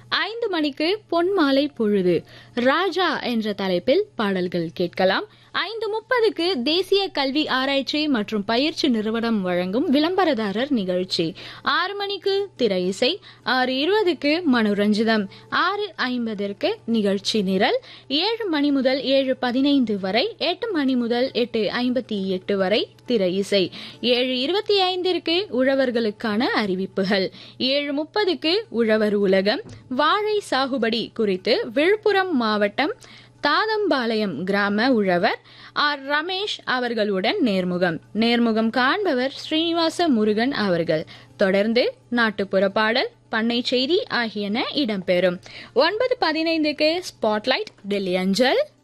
5 மணிக்கு பொன்மாலை பொழுது ராஜா என்ற தலைப்பில் பாடல்கள் கேட்கலாம். 5:30க்கு தேசிய கல்வி ஆராய்ச்சி மற்றும் பயிற்சி நிறுவனம் வழங்கும் விளம்பரதாரர் நிகழ்ச்சி. 6 மணிக்கு திரை இசை. 6:20க்கு மனோரஞ்சிதம். 6:50க்கு நிகழ்ச்சி நிரல். 7 மணி முதல் 7:15 வரை, 8 மணி முதல் 8:58 வரை திரை இசை. 7:25க்கு உழவர்களுக்கான அறிவிப்புகள். 7:30க்கு உழவர் உலகம். வாழை சாகுபடி குறித்து விழுப்புரம் மாவட்டம் தாதம்பாளையம் கிராம உழவர் ஆர் ரமேஷ் அவர்களுடன் நேர்முகம் காண்பவர் ஸ்ரீனிவாச முருகன் அவர்கள். தொடர்ந்து நாட்டுப்புற பாடல், பண்ணை செய்தி ஆகியன இடம்பெறும். 9:15க்கு ஸ்பாட்லைட் டெல்லி அஞ்சல்.